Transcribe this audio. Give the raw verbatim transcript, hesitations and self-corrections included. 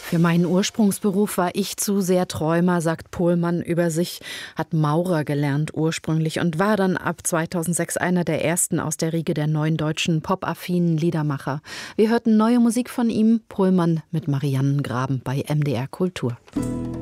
Für meinen Ursprungsberuf war ich zu sehr Träumer, sagt Pohlmann über sich, hat Maurer gelernt ursprünglich und war dann ab zweitausendsechs einer der ersten aus der Riege der neuen deutschen pop-affinen Liedermacher. Wir hörten neue Musik von ihm, Pohlmann mit Mariannengraben bei M D R Kultur.